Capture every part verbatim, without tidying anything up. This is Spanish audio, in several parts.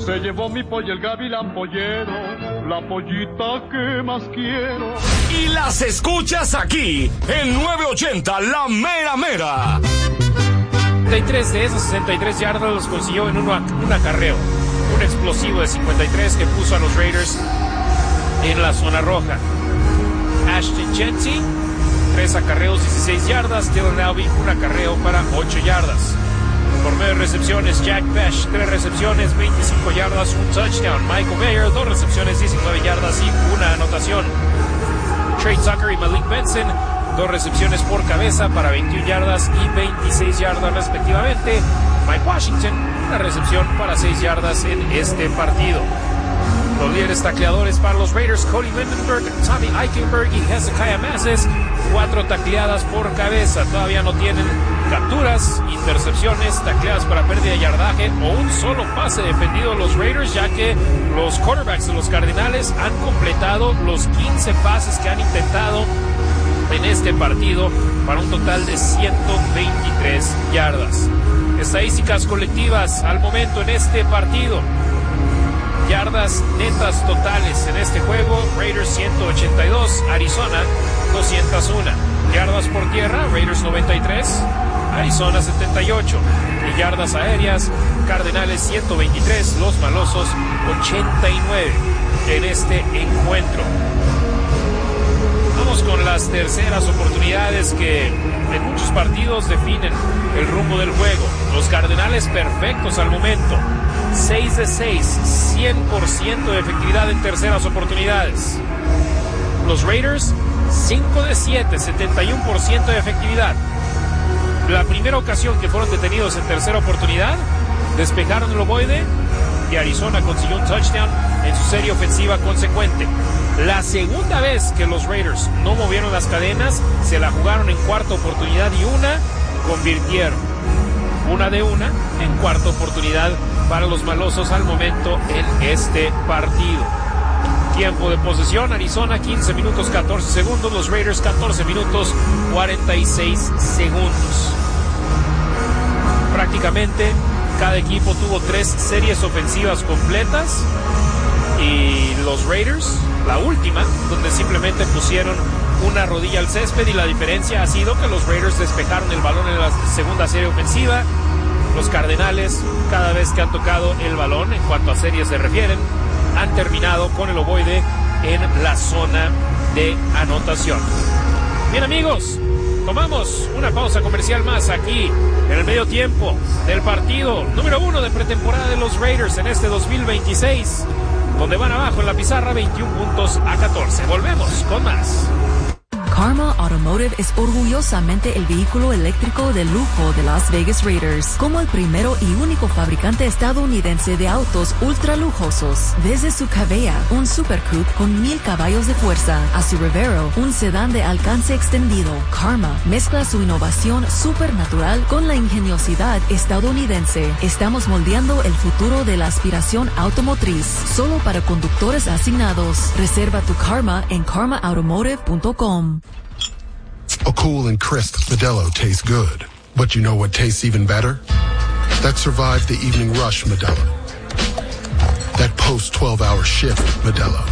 Se llevó mi pollo el gavilán pollero, la pollita que más quiero. Y las escuchas aquí, en nueve ochenta La Mera Mera. sesenta y tres de esos sesenta y tres yardas los consiguió en uno, un acarreo. Un explosivo de cincuenta y tres que puso a los Raiders en la zona roja. Ashton Jeanty, tres acarreos, dieciséis yardas. Dylan Alvey, un acarreo para ocho yardas. Por medio de recepciones, Jack Pesh, tres recepciones, veinticinco yardas, un touchdown. Michael Mayer, dos recepciones, diecinueve yardas y una anotación. Trey Tucker y Malik Benson, dos recepciones por cabeza para veintiuna yardas y veintiséis yardas respectivamente. Mike Washington, una recepción para seis yardas en este partido. Los líderes tacleadores para los Raiders, Cody Lindenberg, Tommy Eichenberg y Hezekiah Masses, cuatro tacleadas por cabeza. Todavía no tienen capturas, intercepciones, tacleadas para pérdida de yardaje o un solo pase defendido los Raiders, ya que los quarterbacks de los Cardenales han completado los quince pases que han intentado en este partido para un total de ciento veintitrés yardas. Estadísticas colectivas al momento en este partido. Yardas netas totales en este juego, Raiders ciento ochenta y dos, Arizona doscientos uno. Yardas por tierra, Raiders noventa y tres, Arizona setenta y ocho. Y yardas aéreas, Cardenales ciento veintitrés, los Malosos ochenta y nueve en este encuentro. Vamos con las terceras oportunidades que en muchos partidos definen el rumbo del juego. Los Cardenales perfectos al momento. seis de seis, cien por ciento de efectividad en terceras oportunidades. Los Raiders, cinco de siete, setenta y uno por ciento de efectividad. La primera ocasión que fueron detenidos en tercera oportunidad, despejaron el ovoide y Arizona consiguió un touchdown en su serie ofensiva consecuente. La segunda vez que los Raiders no movieron las cadenas, se la jugaron en cuarta oportunidad y una, convirtieron. Una de una en cuarta oportunidad para los Malosos al momento en este partido. Tiempo de posesión, Arizona quince minutos catorce segundos, los Raiders catorce minutos cuarenta y seis segundos. Prácticamente cada equipo tuvo tres series ofensivas completas y los Raiders, la última, donde simplemente pusieron una rodilla al césped, y la diferencia ha sido que los Raiders despejaron el balón en la segunda serie ofensiva. Los Cardenales, cada vez que han tocado el balón, en cuanto a series se refieren, han terminado con el ovoide en la zona de anotación. Bien, amigos, tomamos una pausa comercial más aquí en el medio tiempo del partido número uno de pretemporada de los Raiders en este dos mil veintiséis, donde van abajo en la pizarra veintiún puntos a catorce. Volvemos con más. Karma Automotive es orgullosamente el vehículo eléctrico de lujo de Las Vegas Raiders, como el primero y único fabricante estadounidense de autos ultra lujosos. Desde su Cabella, un Super Coupe con mil caballos de fuerza, a su Revero, un sedán de alcance extendido, Karma mezcla su innovación supernatural con la ingeniosidad estadounidense. Estamos moldeando el futuro de la aspiración automotriz, solo para conductores asignados. Reserva tu Karma en karma automotive punto com. A cool and crisp Modelo tastes good. But you know what tastes even better? That survived the evening rush Modelo. That post twelve hour shift Modelo.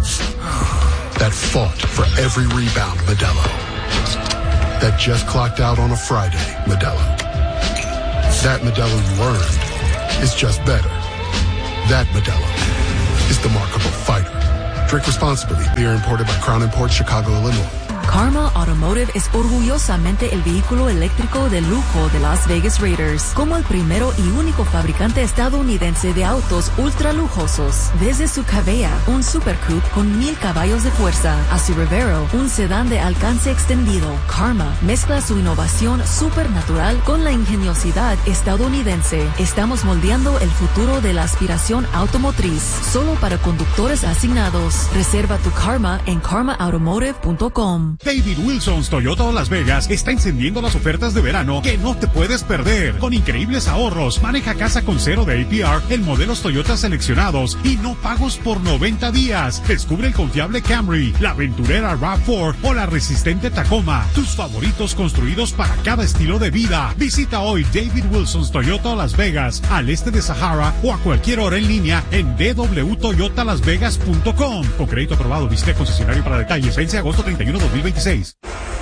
That fought for every rebound Modelo. That just clocked out on a Friday Modelo. That Modelo you earned is just better. That Modelo is the mark of a fighter. Drink responsibly. Beer imported by Crown Imports, Chicago, Illinois. Karma Automotive es orgullosamente el vehículo eléctrico de lujo de Las Vegas Raiders, como el primero y único fabricante estadounidense de autos ultra lujosos. Desde su Cabella, un Super Coupe con mil caballos de fuerza, a su Revero, un sedán de alcance extendido, Karma mezcla su innovación supernatural con la ingeniosidad estadounidense. Estamos moldeando el futuro de la aspiración automotriz, solo para conductores asignados. Reserva tu Karma en karma automotive punto com. David Wilson's Toyota de Las Vegas está encendiendo las ofertas de verano que no te puedes perder. Con increíbles ahorros, maneja casa con cero de A P R en modelos Toyota seleccionados y no pagos por noventa días. Descubre el confiable Camry, la aventurera RAV cuatro o la resistente Tacoma. Tus favoritos construidos para cada estilo de vida. Visita hoy David Wilson's Toyota Las Vegas, al este de Sahara o a cualquier hora en línea en d w toyota las vegas punto com. Con crédito aprobado, visite concesionario para detalles. Vence agosto treinta y uno, dos mil veintiséis.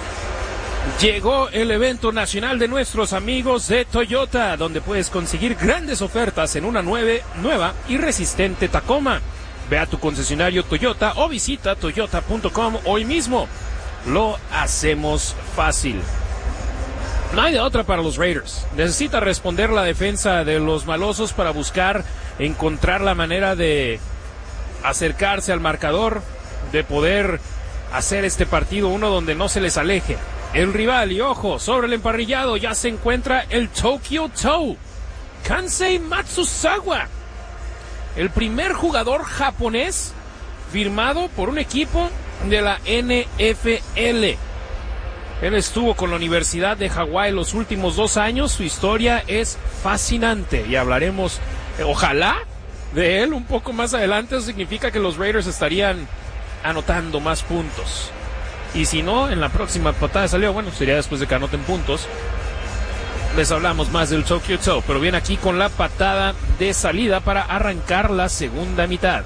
Llegó el evento nacional de nuestros amigos de Toyota, donde puedes conseguir grandes ofertas en una nueve, nueva y resistente Tacoma. Ve a tu concesionario Toyota o visita toyota punto com hoy mismo. Lo hacemos fácil. No hay de otra para los Raiders. Necesita responder la defensa de los malosos para buscar encontrar la manera de acercarse al marcador, de poder hacer este partido uno donde no se les aleje el rival. Y ojo, sobre el emparrillado ya se encuentra el Tokyo Toe, Kansei Matsuzawa, el primer jugador japonés firmado por un equipo de la N F L. Él estuvo con la Universidad de Hawái los últimos dos años. Su historia es fascinante y hablaremos, eh, ojalá, de él un poco más adelante. Eso significa que los Raiders estarían anotando más puntos. Y si no, en la próxima patada de salida, bueno, sería después de que anoten puntos. Les hablamos más del Tokyo Toe, pero viene aquí con la patada de salida para arrancar la segunda mitad.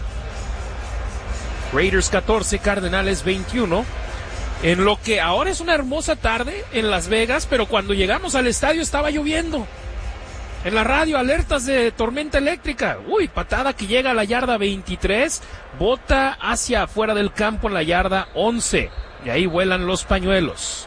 Raiders catorce, Cardenales veintiuno. En lo que ahora es una hermosa tarde en Las Vegas, pero cuando llegamos al estadio estaba lloviendo. En la radio, alertas de tormenta eléctrica. Uy, patada que llega a la yarda veintitrés, bota hacia afuera del campo en la yarda once. Y ahí vuelan los pañuelos.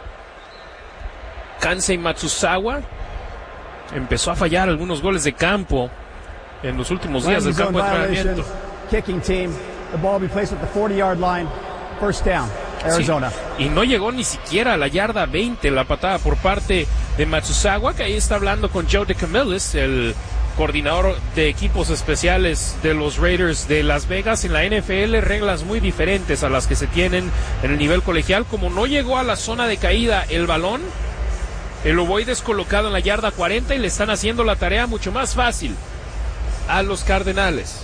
Kansei Matsuzawa empezó a fallar algunos goles de campo en los últimos días del campo de entrenamiento. Kicking team, the ball be placed at the forty-yard line, first down. Arizona. Sí, y no llegó ni siquiera a la yarda veinte la patada por parte de Matsuzawa, que ahí está hablando con Joe DeCamillis, el coordinador de equipos especiales de los Raiders de Las Vegas. En la N F L, reglas muy diferentes a las que se tienen en el nivel colegial. Como no llegó a la zona de caída el balón, el ovoide es colocado en la yarda cuarenta y le están haciendo la tarea mucho más fácil a los Cardenales.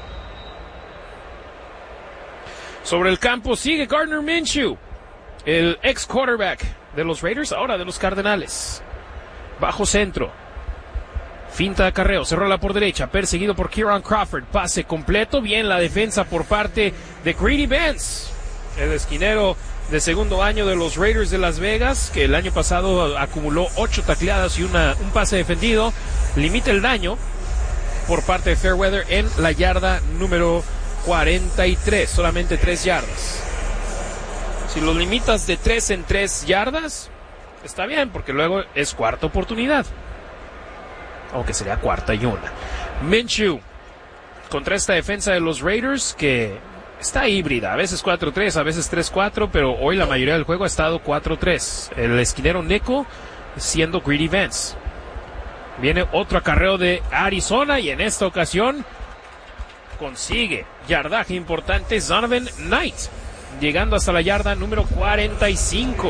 Sobre el campo sigue Gardner Minshew, el ex quarterback de los Raiders, ahora de los Cardenales. Bajo centro. Finta de acarreo, cerrola por derecha, perseguido por Kieran Crawford. Pase completo, bien la defensa por parte de Greedy Benz, el esquinero de segundo año de los Raiders de Las Vegas, que el año pasado acumuló ocho tacleadas y una, un pase defendido. Limita el daño por parte de Fairweather en la yarda número cuarenta y tres, solamente tres yardas. Si lo limitas de tres en tres yardas, está bien, porque luego es cuarta oportunidad. Aunque sería cuarta y una. Minshew contra esta defensa de los Raiders, que está híbrida, a veces cuatro tres, a veces tres cuatro, pero hoy la mayoría del juego ha estado cuatro tres. El esquinero Nickel siendo Greedy Vance. Viene otro acarreo de Arizona y en esta ocasión consigue yardaje importante Zonovan Knight, llegando hasta la yarda número cuarenta y cinco.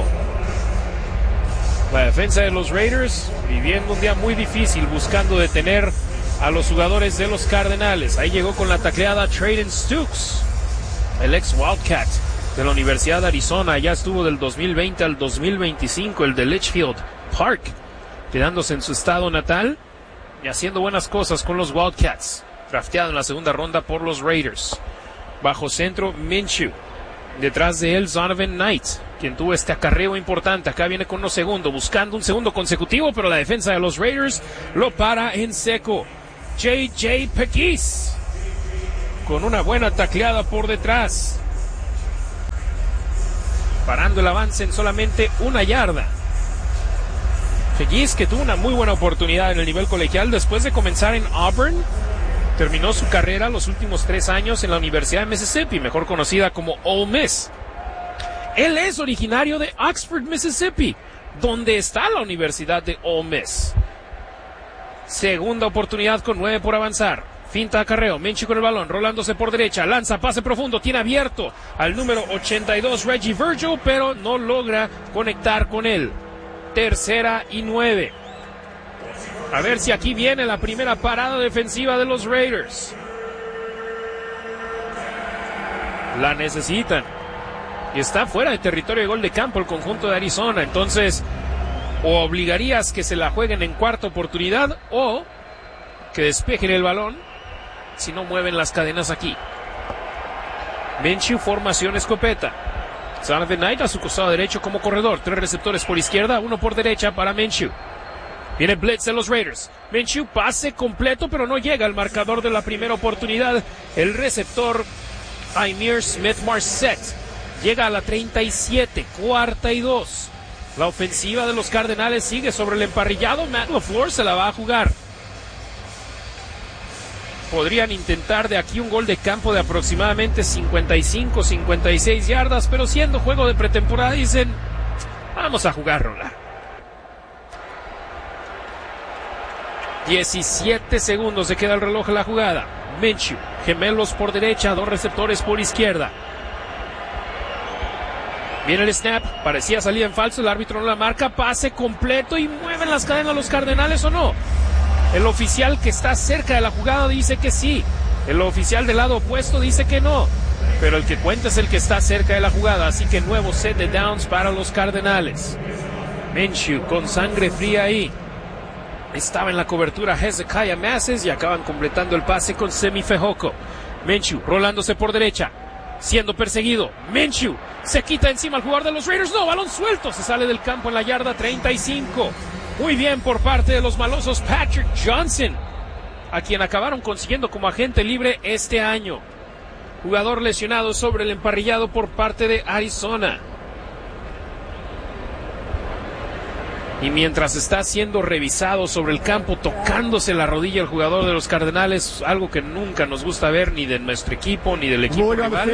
La defensa de los Raiders viviendo un día muy difícil, buscando detener a los jugadores de los Cardenales. Ahí llegó con la tacleada Trayden Stukes, el ex Wildcat de la Universidad de Arizona. Ya estuvo del dos mil veinte al dos mil veinticinco, el de Litchfield Park, quedándose en su estado natal y haciendo buenas cosas con los Wildcats. Drafteado en la segunda ronda por los Raiders. Bajo centro, Minshew. Detrás de él, Zonovan Knight, quien tuvo este acarreo importante. Acá viene con uno segundo, buscando un segundo consecutivo, pero la defensa de los Raiders lo para en seco. J J Pegues, con una buena tacleada por detrás, parando el avance en solamente una yarda. Pegues, que tuvo una muy buena oportunidad en el nivel colegial después de comenzar en Auburn. Terminó su carrera los últimos tres años en la Universidad de Mississippi, mejor conocida como Ole Miss. Él es originario de Oxford, Mississippi, donde está la Universidad de Ole Miss. Segunda oportunidad con nueve por avanzar. Finta acarreo, Minshew con el balón, rolándose por derecha, lanza, pase profundo, tiene abierto al número ochenta y dos Reggie Virgil, pero no logra conectar con él. Tercera y nueve. A ver si aquí viene la primera parada defensiva de los Raiders. La necesitan. Y está fuera de territorio de gol de campo el conjunto de Arizona, entonces o obligarías que se la jueguen en cuarta oportunidad o que despejen el balón si no mueven las cadenas aquí. Minshew, formación escopeta. Jonathan Knight a su costado derecho como corredor. Tres receptores por izquierda, uno por derecha para Minshew. Viene blitz de los Raiders. Minshew, pase completo, pero no llega al marcador de la primera oportunidad. El receptor Ihmir Smith-Marsette llega a la treinta y siete, cuarta y dos. La ofensiva de los Cardenales sigue sobre el emparrillado. Matt LaFleur se la va a jugar. Podrían intentar de aquí un gol de campo de aproximadamente cincuenta y cinco, cincuenta y seis yardas, pero siendo juego de pretemporada dicen, vamos a jugárnosla. diecisiete segundos se queda el reloj en la jugada. Minshew, gemelos por derecha, dos receptores por izquierda. Viene el snap, parecía salida en falso, el árbitro no la marca, pase completo y mueven las cadenas los Cardenales o no. El oficial que está cerca de la jugada dice que sí, el oficial del lado opuesto dice que no, pero el que cuenta es el que está cerca de la jugada, así que nuevo set de downs para los Cardenales. Minshew con sangre fría ahí. Estaba en la cobertura Hezekiah Masses y acaban completando el pase con Semi Fehoko. Minshew rolándose por derecha, siendo perseguido. Minshew se quita encima al jugador de los Raiders. No, balón suelto, se sale del campo en la yarda treinta y cinco. Muy bien por parte de los malosos Patrick Johnson, a quien acabaron consiguiendo como agente libre este año. Jugador lesionado sobre el emparrillado por parte de Arizona. Y mientras está siendo revisado sobre el campo, tocándose la rodilla el jugador de los Cardenales, algo que nunca nos gusta ver ni de nuestro equipo ni del equipo rival.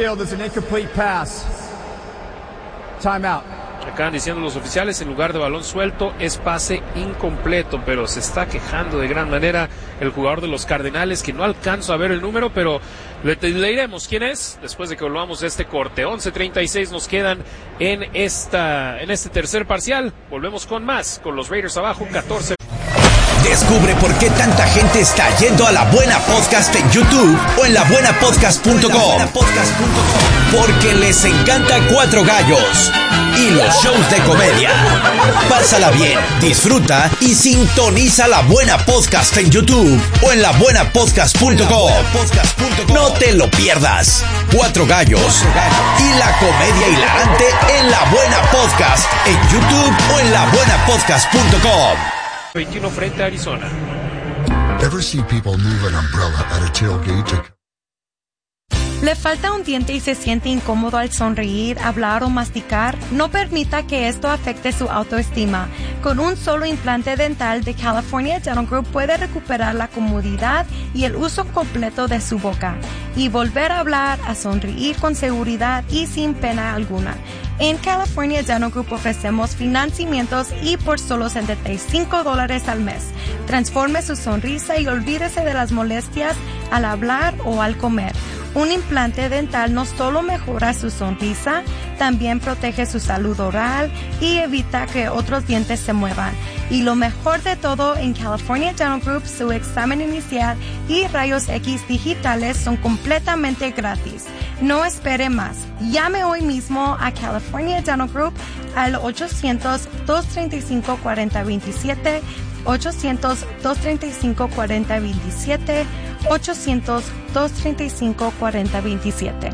Acaban diciendo los oficiales, en lugar de balón suelto es pase incompleto, pero se está quejando de gran manera el jugador de los Cardenales, que no alcanzo a ver el número, pero le, le diremos quién es después de que volvamos a este corte. once treinta y seis nos quedan en esta en este tercer parcial. Volvemos con más, con los Raiders abajo, catorce. Descubre por qué tanta gente está yendo a La Buena Podcast en YouTube o en la buena podcast punto com. Porque les encanta Cuatro Gallos y los shows de comedia. Pásala bien, disfruta y sintoniza La Buena Podcast en YouTube o en la buena podcast punto com. No te lo pierdas. Cuatro Gallos y la comedia hilarante en La Buena Podcast en YouTube o en la buena podcast punto com. veintiuno frente a Arizona. Ever see people move an umbrella at a tailgate? ¿Le falta un diente y se siente incómodo al sonreír, hablar o masticar? No permita que esto afecte su autoestima. Con un solo implante dental de California Dental Group puede recuperar la comodidad y el uso completo de su boca y volver a hablar, a sonreír con seguridad y sin pena alguna. En California Dental Group ofrecemos financiamientos y por solo setenta y cinco dólares al mes. Transforme su sonrisa y olvídese de las molestias al hablar o al comer. Un implante dental no solo mejora su sonrisa, también protege su salud oral y evita que otros dientes se muevan. Y lo mejor de todo, en California Dental Group, su examen inicial y rayos X digitales son completamente gratis. No espere más. Llame hoy mismo a California Dental Group al ochocientos, dos treinta y cinco, cuarenta veintisiete, ochocientos, dos treinta y cinco, cuarenta veintisiete, ochocientos, dos treinta y cinco, cuarenta veintisiete.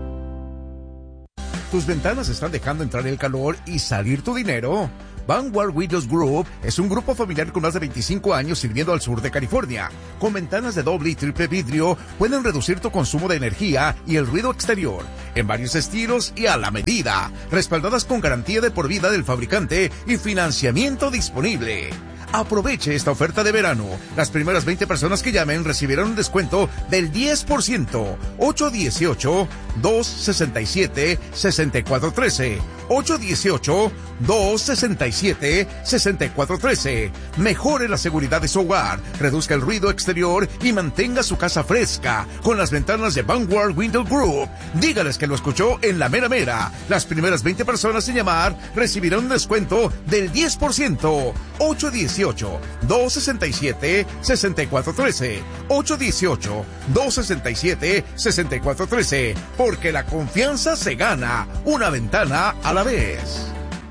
¿Tus ventanas están dejando entrar el calor y salir tu dinero? Vanguard Windows Group es un grupo familiar con más de veinticinco años sirviendo al sur de California. Con ventanas de doble y triple vidrio, pueden reducir tu consumo de energía y el ruido exterior, en varios estilos y a la medida, respaldadas con garantía de por vida del fabricante y financiamiento disponible. Aproveche esta oferta de verano. Las primeras veinte personas que llamen recibirán un descuento del diez por ciento. ocho uno ocho, dos seis siete, seis cuatro uno tres. ocho uno ocho, dos seis siete, seis cuatro uno tres. Mejore la seguridad de su hogar, reduzca el ruido exterior y mantenga su casa fresca con las ventanas de Vanguard Window Group. Dígales que lo escuchó en La Mera Mera. Las primeras veinte personas en llamar recibirán un descuento del diez por ciento. ocho uno ocho, dos seis siete, seis cuatro uno tres. ocho uno ocho, dos seis siete, seis cuatro uno tres. Porque la confianza se gana una ventana a la vez.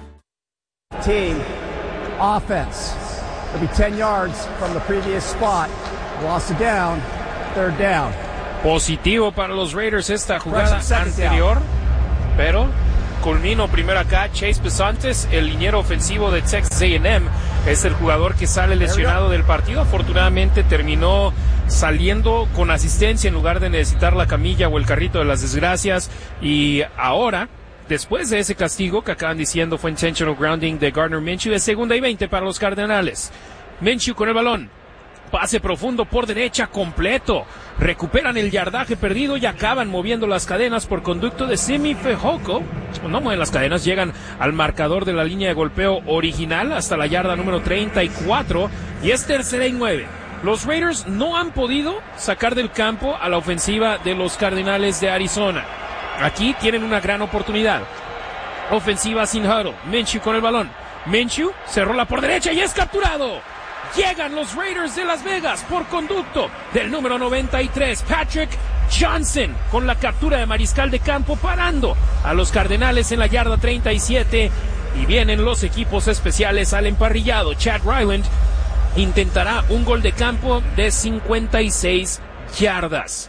Team offense. It'll be ten yards from the previous spot. Lost it down. Third down. Positivo para los Raiders esta jugada anterior, pero culmino primero acá. Chase Pesantes, el liniero ofensivo de Texas A and M, es el jugador que sale lesionado del partido. Afortunadamente terminó saliendo con asistencia en lugar de necesitar la camilla o el carrito de las desgracias. Y ahora, después de ese castigo que acaban diciendo fue intentional grounding de Gardner Minshew, es segunda y veinte para los Cardenales. Minshew con el balón. Pase profundo por derecha, completo. Recuperan el yardaje perdido y acaban moviendo las cadenas por conducto de Simi Fehoko. No mueven las cadenas, llegan al marcador de la línea de golpeo original hasta la yarda número treinta y cuatro. Y es tercera y nueve. Los Raiders no han podido sacar del campo a la ofensiva de los Cardenales de Arizona. Aquí tienen una gran oportunidad. Ofensiva sin huddle. Minshew con el balón. Minshew se rola por derecha y es capturado. Llegan los Raiders de Las Vegas por conducto del número noventa y tres, Patrick Johnson, con la captura de mariscal de campo, parando a los Cardenales en la yarda treinta y siete. Y vienen los equipos especiales al emparrillado. Chad Ryland intentará un gol de campo de cincuenta y seis yardas.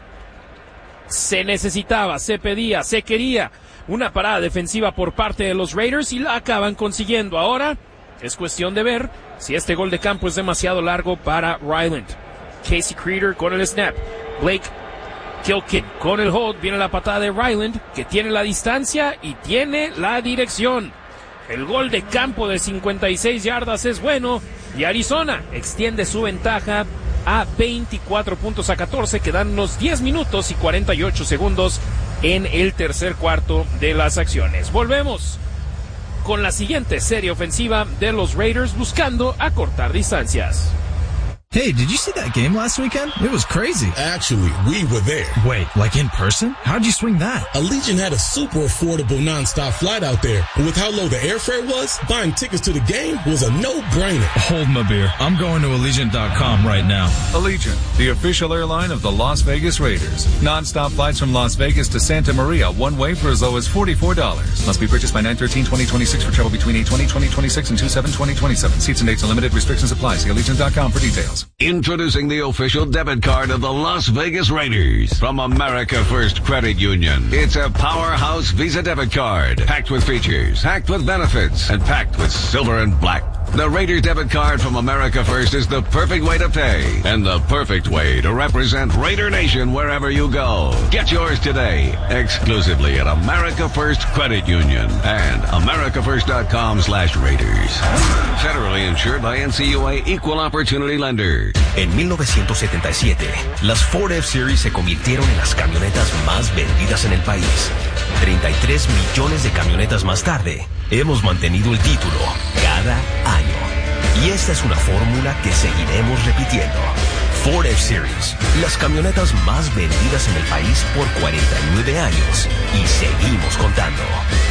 Se necesitaba, se pedía, se quería una parada defensiva por parte de los Raiders y la acaban consiguiendo. Ahora es cuestión de ver si este gol de campo es demasiado largo para Ryland. Casey Creeder con el snap. Blake Kilkin con el hold. Viene la patada de Ryland, que tiene la distancia y tiene la dirección. El gol de campo de cincuenta y seis yardas es bueno y Arizona extiende su ventaja a veinticuatro puntos a catorce. Quedan unos diez minutos y cuarenta y ocho segundos en el tercer cuarto de las acciones. Volvemos con la siguiente serie ofensiva de los Raiders buscando acortar distancias. Hey, did you see that game last weekend? It was crazy. Actually, we were there. Wait, like in person? How'd you swing that? Allegiant had a super affordable nonstop flight out there. And with how low the airfare was, buying tickets to the game was a no-brainer. Hold my beer. I'm going to Allegiant dot com right now. Allegiant, the official airline of the Las Vegas Raiders. Nonstop flights from Las Vegas to Santa Maria, one way for as low as forty-four dollars. Must be purchased by nine thirteen twenty twenty-six for travel between eight twenty twenty twenty-six and two seven twenty twenty-seven. Seats and dates are limited. Restrictions apply. See Allegiant dot com for details. Introducing the official debit card of the Las Vegas Raiders from America First Credit Union. It's a powerhouse Visa debit card, packed with features, packed with benefits, and packed with silver and black. The Raiders debit card from America First is the perfect way to pay and the perfect way to represent Raider Nation wherever you go. Get yours today, exclusively at America First Credit Union and America First dot com slash Raiders. Federally insured by N C U A Equal Opportunity Lender. En mil novecientos setenta y siete, las Ford F-Series se convirtieron en las camionetas más vendidas en el país. treinta y tres millones de camionetas más tarde, hemos mantenido el título cada año. Y esta es una fórmula que seguiremos repitiendo. Ford F-Series, las camionetas más vendidas en el país por cuarenta y nueve años. Y seguimos contando.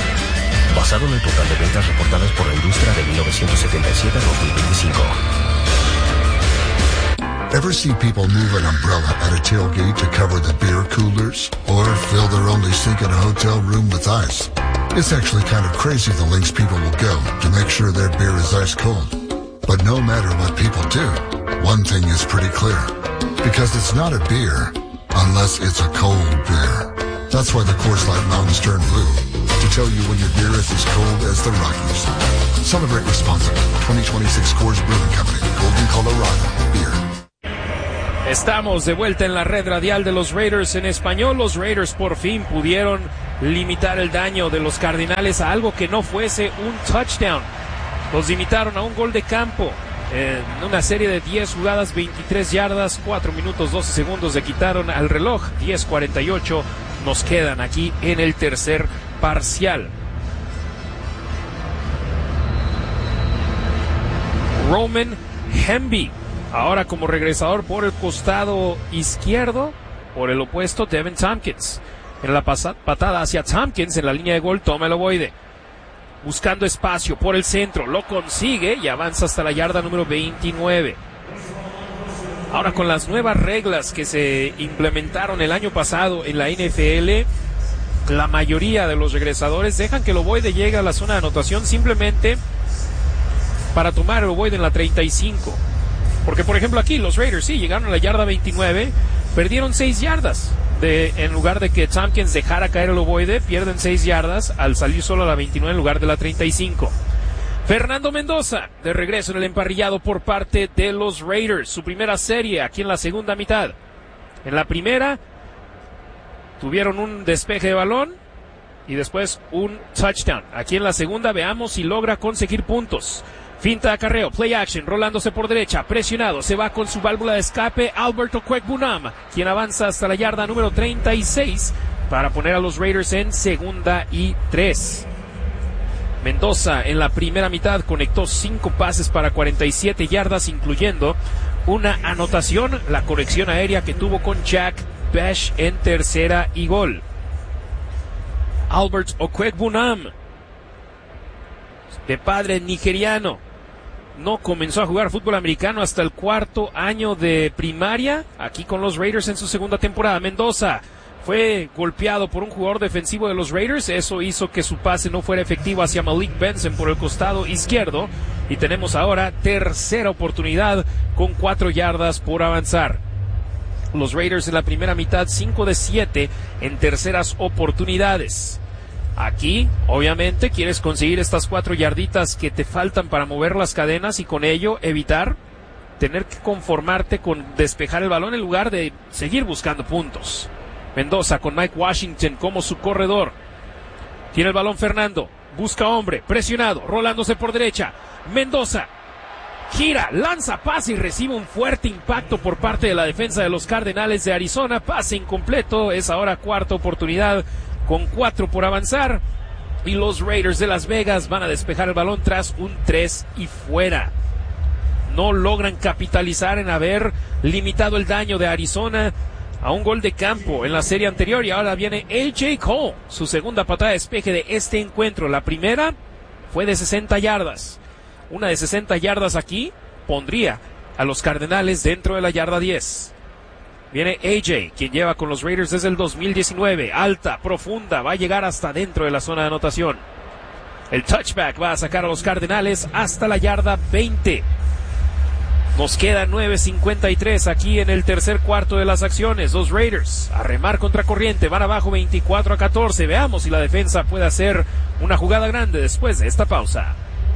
Basado en el total de ventas reportadas por la industria de mil novecientos setenta y siete a dos mil veinticinco. Ever see people move an umbrella at a tailgate to cover the beer coolers? Or fill their only sink in a hotel room with ice? It's actually kind of crazy the lengths people will go to make sure their beer is ice cold. But no matter what people do, one thing is pretty clear. Because it's not a beer unless it's a cold beer. That's why the Coors Light Mountains turn blue. To tell you when your beer is as cold as the Rockies. Celebrate responsibly. twenty twenty-six Coors Brewing Company. Golden, Colorado. Beer. Estamos de vuelta en la red radial de los Raiders en español. Los Raiders por fin pudieron limitar el daño de los Cardenales a algo que no fuese un touchdown. Los limitaron a un gol de campo en una serie de diez jugadas, veintitrés yardas, cuatro minutos doce segundos. Le quitaron al reloj. diez cuarenta y ocho nos quedan aquí en el tercer parcial. Roman Hemby, ahora como regresador por el costado izquierdo, por el opuesto Devin Tompkins. En la pasa- patada hacia Tompkins en la línea de gol, toma el ovoide. Buscando espacio por el centro, lo consigue y avanza hasta la yarda número veintinueve. Ahora, con las nuevas reglas que se implementaron el año pasado en la N F L, la mayoría de los regresadores dejan que el ovoide llegue a la zona de anotación simplemente para tomar el ovoide en la treinta y cinco. Porque, por ejemplo, aquí los Raiders sí llegaron a la yarda veintinueve, perdieron seis yardas. De, en lugar de que Tompkins dejara caer el ovoide, pierden seis yardas al salir solo a la veintinueve en lugar de la treinta y cinco. Fernando Mendoza, de regreso en el emparrillado por parte de los Raiders. Su primera serie aquí en la segunda mitad. En la primera tuvieron un despeje de balón y después un touchdown. Aquí en la segunda veamos si logra conseguir puntos. Finta de acarreo, play action, rolándose por derecha, presionado, se va con su válvula de escape Albert Okwuegbunam, quien avanza hasta la yarda número treinta y seis para poner a los Raiders en segunda y tres. Mendoza en la primera mitad conectó cinco pases para cuarenta y siete yardas, incluyendo una anotación, la corrección aérea que tuvo con Jack Bech en tercera y gol. Albert Okwuegbunam, de padre nigeriano, no comenzó a jugar fútbol americano hasta el cuarto año de primaria, aquí con los Raiders en su segunda temporada. Mendoza fue golpeado por un jugador defensivo de los Raiders, eso hizo que su pase no fuera efectivo hacia Malik Benson por el costado izquierdo, y tenemos ahora tercera oportunidad con cuatro yardas por avanzar. Los Raiders en la primera mitad cinco de siete en terceras oportunidades. Aquí, obviamente, quieres conseguir estas cuatro yarditas que te faltan para mover las cadenas y con ello evitar tener que conformarte con despejar el balón en lugar de seguir buscando puntos. Mendoza con Mike Washington como su corredor. Tiene el balón Fernando, busca hombre, presionado, rolándose por derecha. Mendoza gira, lanza pase y recibe un fuerte impacto por parte de la defensa de los Cardenales de Arizona. Pase incompleto, es ahora cuarta oportunidad con cuatro por avanzar, y los Raiders de Las Vegas van a despejar el balón tras un tres y fuera. No logran capitalizar en haber limitado el daño de Arizona a un gol de campo en la serie anterior, y ahora viene A J Cole, su segunda patada de despeje de este encuentro. La primera fue de sesenta yardas. Una de sesenta yardas aquí pondría a los Cardenales dentro de la yarda diez. Viene A J, quien lleva con los Raiders desde el dos mil diecinueve. Alta, profunda, va a llegar hasta dentro de la zona de anotación. El touchback va a sacar a los Cardenales hasta la yarda veinte. Nos queda nueve cincuenta y tres aquí en el tercer cuarto de las acciones. Los Raiders a remar contra corriente, van abajo veinticuatro a catorce. Veamos si la defensa puede hacer una jugada grande después de esta pausa.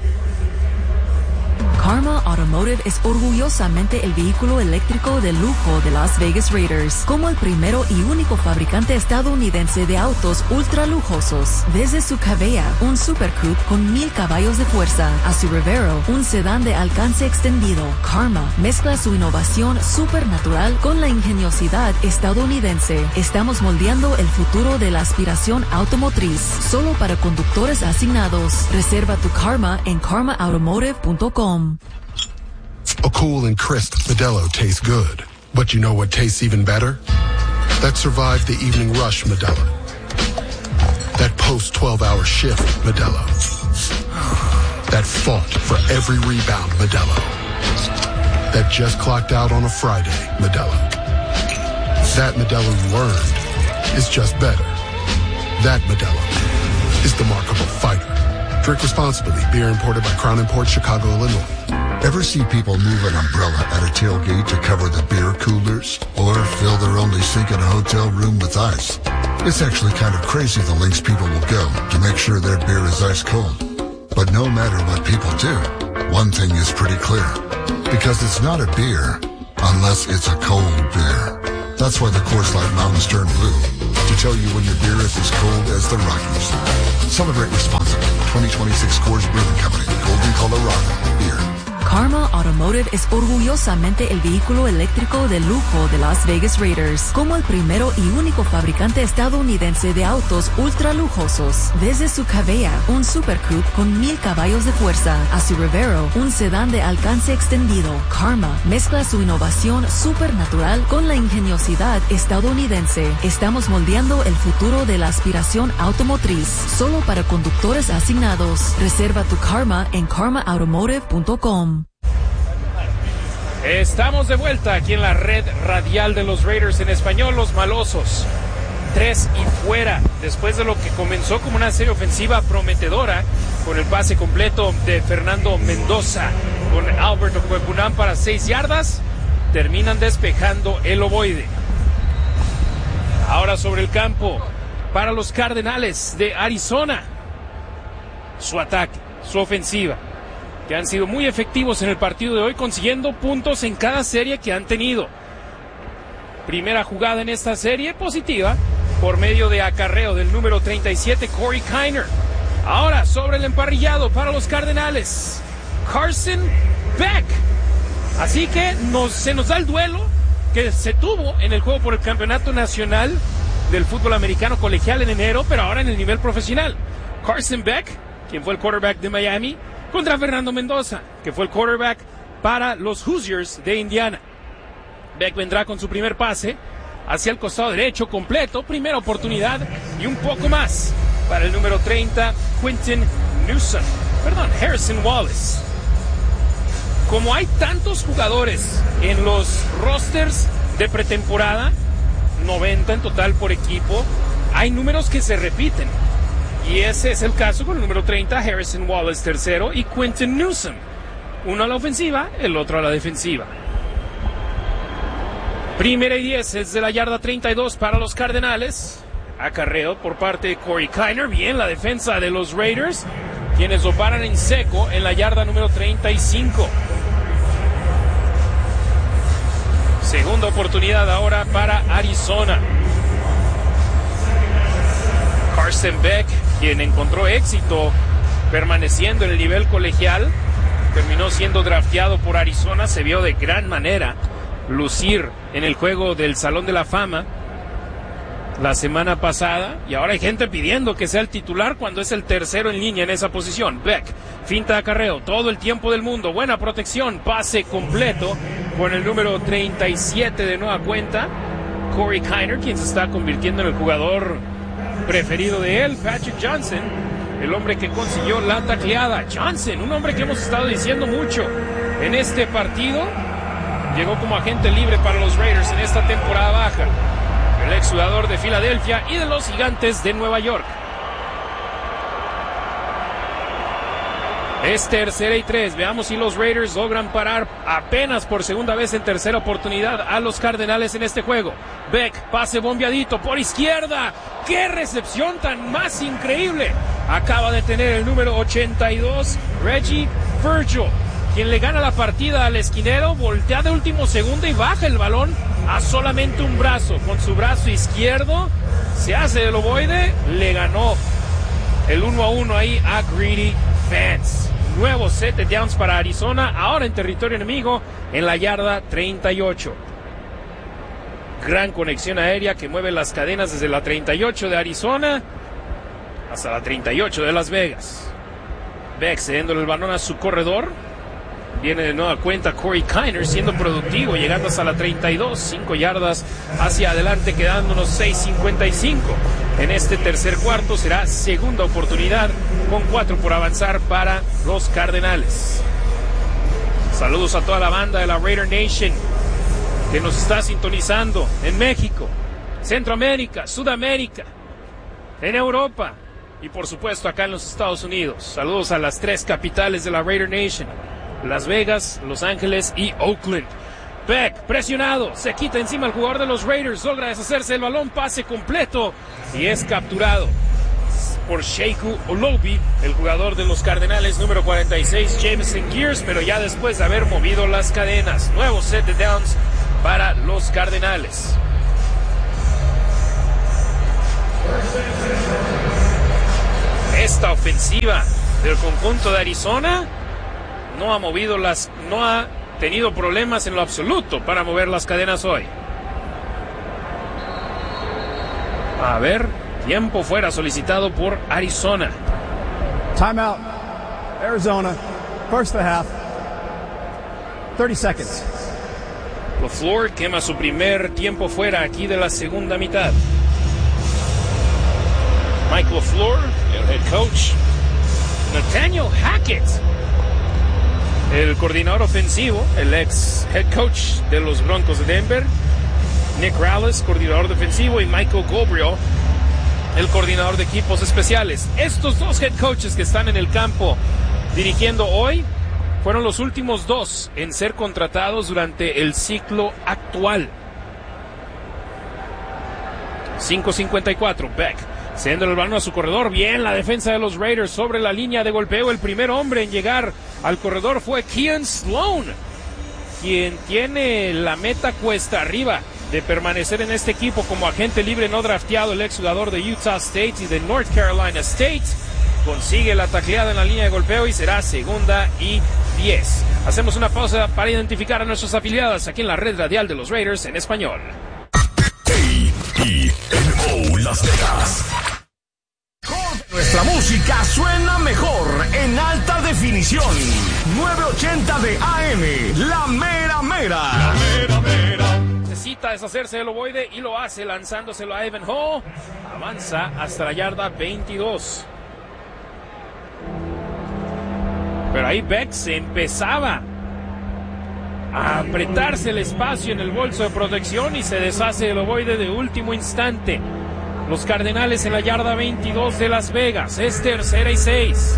Karma Automotive es orgullosamente el vehículo eléctrico de lujo de Las Vegas Raiders, como el primero y único fabricante estadounidense de autos ultra lujosos. Desde su Cavea, un Super Coupe con mil caballos de fuerza, a su Revero, un sedán de alcance extendido, Karma mezcla su innovación supernatural con la ingeniosidad estadounidense. Estamos moldeando el futuro de la aspiración automotriz, solo para conductores asignados. Reserva tu Karma en karma automotive punto com. A cool and crisp Modelo tastes good. But you know what tastes even better? That survived the evening rush Modelo. That post twelve hour shift Modelo. That fought for every rebound Modelo. That just clocked out on a Friday Modelo. That Modelo you earned is just better. That Modelo is the mark of a fighter. Drink responsibly. Beer imported by Crown Imports, Chicago, Illinois. Ever see people move an umbrella at a tailgate to cover the beer coolers? Or fill their only sink in a hotel room with ice? It's actually kind of crazy the lengths people will go to make sure their beer is ice cold. But no matter what people do, one thing is pretty clear. Because it's not a beer unless it's a cold beer. That's why the Coors Light Mountains turn blue. To tell you when your beer is as cold as the Rockies. Celebrate responsibly. twenty twenty-six Coors Brewing Company. Golden, Colorado. Beer. Karma Automotive es orgullosamente el vehículo eléctrico de lujo de Las Vegas Raiders, como el primero y único fabricante estadounidense de autos ultra lujosos. Desde su Cabella, un Super Coupe con mil caballos de fuerza, a su Revero, un sedán de alcance extendido, Karma mezcla su innovación supernatural con la ingeniosidad estadounidense. Estamos moldeando el futuro de la aspiración automotriz, solo para conductores asignados. Reserva tu Karma en karma automotive punto com. Estamos de vuelta aquí en la red radial de los Raiders en español, Los Malosos. Tres y fuera, después de lo que comenzó como una serie ofensiva prometedora, con el pase completo de Fernando Mendoza, con Alberto Cuecunán para seis yardas, terminan despejando el ovoide. Ahora sobre el campo, para los Cardenales de Arizona, su ataque, su ofensiva, que han sido muy efectivos en el partido de hoy, consiguiendo puntos en cada serie que han tenido. Primera jugada en esta serie positiva, por medio de acarreo del número treinta y siete, Corey Kiner. Ahora sobre el emparrillado para los Cardenales, Carson Beck. Así que nos, se nos da el duelo que se tuvo en el juego por el campeonato nacional del fútbol americano colegial en enero, pero ahora en el nivel profesional. Carson Beck, quien fue el quarterback de Miami, contra Fernando Mendoza, que fue el quarterback para los Hoosiers de Indiana. Beck vendrá con su primer pase hacia el costado derecho completo, primera oportunidad y un poco más para el número treinta, Quinton Newsom, perdón, Harrison Wallace. Como hay tantos jugadores en los rosters de pretemporada, noventa en total por equipo, hay números que se repiten. Y ese es el caso con el número treinta, Harrison Wallace tercero, y Quinton Newsom. Uno a la ofensiva, el otro a la defensiva. Primera y diez es de la yarda treinta y dos para los Cardenales. Acarreo por parte de Corey Kiner. Bien la defensa de los Raiders, quienes lo paran en seco en la yarda número treinta y cinco. Segunda oportunidad ahora para Arizona. Carson Beck, quien encontró éxito permaneciendo en el nivel colegial, terminó siendo drafteado por Arizona, se vio de gran manera lucir en el juego del Salón de la Fama la semana pasada, y ahora hay gente pidiendo que sea el titular cuando es el tercero en línea en esa posición. Beck, finta de acarreo, todo el tiempo del mundo, buena protección, pase completo con el número treinta y siete de nueva cuenta, Corey Kiner, quien se está convirtiendo en el jugador preferido de él, Patrick Johnson, el hombre que consiguió la tacleada. Johnson, un hombre que hemos estado diciendo mucho en este partido, llegó como agente libre para los Raiders en esta temporada baja, el exjugador de Filadelfia y de los Gigantes de Nueva York. Es tercera y tres, veamos si los Raiders logran parar apenas por segunda vez en tercera oportunidad a los Cardenales en este juego. Beck, pase bombeadito por izquierda, ¡qué recepción tan más increíble! Acaba de tener el número ochenta y dos, Reggie Virgil, quien le gana la partida al esquinero, voltea de último segundo y baja el balón a solamente un brazo. Con su brazo izquierdo se hace del ovoide, le ganó el uno a uno ahí a Greedy Vance. Nuevo set de downs para Arizona, ahora en territorio enemigo, en la yarda treinta y ocho. Gran conexión aérea que mueve las cadenas desde la treinta y ocho de Arizona hasta la treinta y ocho de Las Vegas. Beck cediéndole el balón a su corredor. Viene de nueva cuenta Corey Kiner siendo productivo, llegando hasta la treinta y dos, cinco yardas hacia adelante, quedándonos seis cincuenta y cinco. En este tercer cuarto será segunda oportunidad con cuatro por avanzar para los Cardenales. Saludos a toda la banda de la Raider Nation que nos está sintonizando en México, Centroamérica, Sudamérica, en Europa y por supuesto acá en los Estados Unidos. Saludos a las tres capitales de la Raider Nation: Las Vegas, Los Ángeles y Oakland. Beck, presionado, se quita encima el jugador de los Raiders, logra deshacerse del balón, pase completo y es capturado por Sheku Olobi, el jugador de los Cardenales, número cuarenta y seis, Jameson Gears, pero ya después de haber movido las cadenas. Nuevo set de downs para los Cardenales. Esta ofensiva del conjunto de Arizona no ha movido las, no ha tenido problemas en lo absoluto para mover las cadenas hoy. A ver, tiempo fuera solicitado por Arizona. Timeout, Arizona, first and a half, thirty seconds. LaFleur quema su primer tiempo fuera aquí de la segunda mitad. Mike LaFleur, el head coach. Nathaniel Hackett, el coordinador ofensivo, el ex head coach de los Broncos de Denver. Nick Rallis, coordinador defensivo, y Michael Gabriel, el coordinador de equipos especiales. Estos dos head coaches que están en el campo dirigiendo hoy fueron los últimos dos en ser contratados durante el ciclo actual. cinco cincuenta y cuatro, Beck cediendo el balón a su corredor. Bien la defensa de los Raiders sobre la línea de golpeo. El primer hombre en llegar al corredor fue Kean Sloan, quien tiene la meta cuesta arriba de permanecer en este equipo como agente libre no drafteado. El exjugador de Utah State y de North Carolina State consigue la tacleada en la línea de golpeo y será segunda y diez. Hacemos una pausa para identificar a nuestros afiliados aquí en la red radial de los Raiders en español. A E N O Las Vegas. Nuestra música suena mejor en alta definición. novecientos ochenta de A M, la mera mera. La mera mera. Necesita deshacerse del ovoide y lo hace lanzándoselo a Evan Hall. Avanza hasta la yarda veintidós. Pero ahí Beck se empezaba a apretarse el espacio en el bolso de protección y se deshace el ovoide de último instante. Los Cardenales en la yarda veintidós de Las Vegas. Es tercera y seis.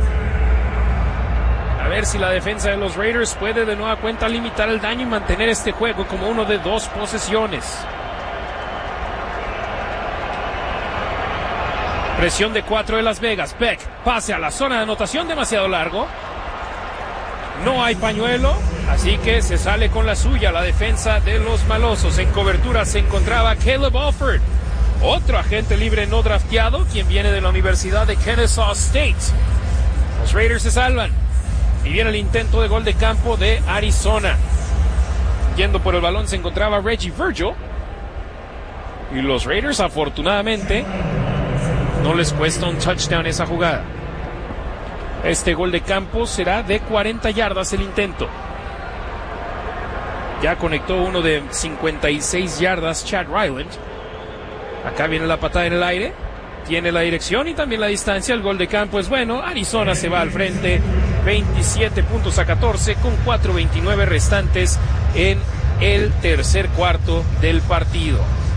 A ver si la defensa de los Raiders puede de nueva cuenta limitar el daño y mantener este juego como uno de dos posesiones. Presión de cuatro de Las Vegas. Beck, pase a la zona de anotación, demasiado largo. No hay pañuelo, así que se sale con la suya la defensa de los malosos. En cobertura se encontraba Caleb Alford, otro agente libre no drafteado, quien viene de la Universidad de Kennesaw State. Los Raiders se salvan. Y viene el intento de gol de campo de Arizona. Yendo por el balón se encontraba Reggie Virgil. Y los Raiders, afortunadamente, no les cuesta un touchdown esa jugada. Este gol de campo será de cuarenta yardas el intento. Ya conectó uno de cincuenta y seis yardas Chad Ryland. Acá viene la patada en el aire. Tiene la dirección y también la distancia. El gol de campo es bueno. Arizona se va al frente. veintisiete puntos a catorce con cuatro veintinueve restantes en el tercer cuarto del partido.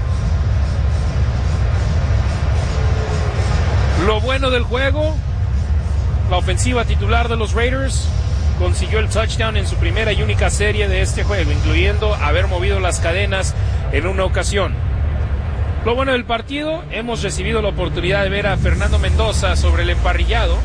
Lo bueno del juego, la ofensiva titular de los Raiders consiguió el touchdown en su primera y única serie de este juego, incluyendo haber movido las cadenas en una ocasión. Lo bueno del partido, hemos recibido la oportunidad de ver a Fernando Mendoza sobre el emparrillado.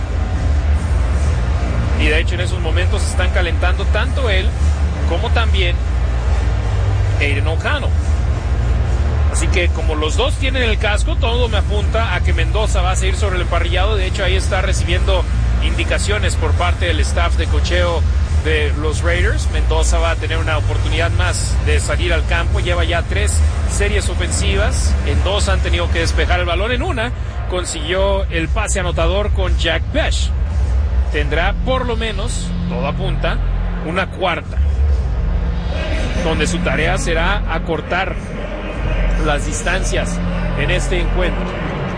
Y de hecho en esos momentos se están calentando tanto él como también Aiden O'Connell. Así que como los dos tienen el casco, todo me apunta a que Mendoza va a seguir sobre el emparrillado. De hecho ahí está recibiendo indicaciones por parte del staff de cocheo de los Raiders. Mendoza va a tener una oportunidad más de salir al campo. Lleva ya tres series ofensivas. En dos han tenido que despejar el balón. En una consiguió el pase anotador con Jack Bech. Tendrá por lo menos, todo apunta, una cuarta, donde su tarea será acortar las distancias en este encuentro.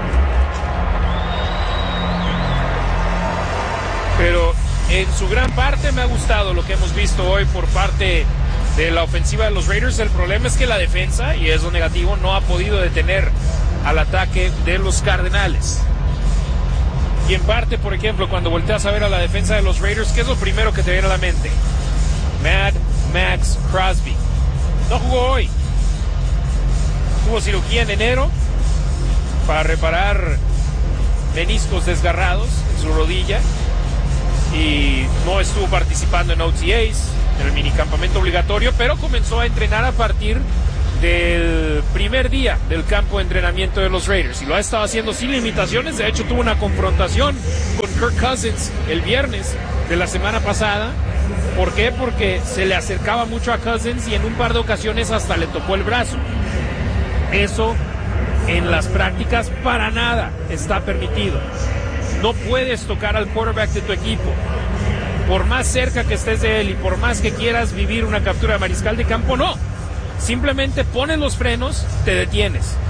Pero en su gran parte me ha gustado lo que hemos visto hoy por parte de la ofensiva de los Raiders. El problema es que la defensa, y es lo negativo, no ha podido detener al ataque de los Cardenales. Y en parte, por ejemplo, cuando volteas a ver a la defensa de los Raiders, ¿qué es lo primero que te viene a la mente? Mad Max Crosby. No jugó hoy. Tuvo cirugía en enero para reparar meniscos desgarrados en su rodilla y no estuvo participando en O T As, en el minicampamento obligatorio, pero comenzó a entrenar a partir del primer día del campo de entrenamiento de los Raiders y lo ha estado haciendo sin limitaciones. De hecho tuvo una confrontación con Kirk Cousins el viernes de la semana pasada. ¿Por qué? Porque se le acercaba mucho a Cousins y en un par de ocasiones hasta le tocó el brazo. Eso en las prácticas para nada está permitido. No puedes tocar al quarterback de tu equipo. Por más cerca que estés de él y por más que quieras vivir una captura de mariscal de campo, no. Simplemente pones los frenos, te detienes.